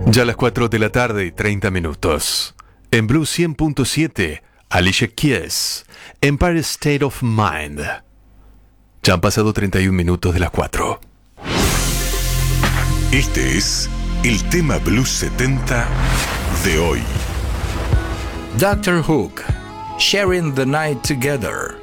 Ya a las 4 de la tarde y 30 minutos. En Blue 100.7, Alicia Keys, Empire State of Mind. Ya han pasado 31 minutos de las 4. Este es el tema Blues 70 de hoy. Dr. Hook, Sharing the Night Together.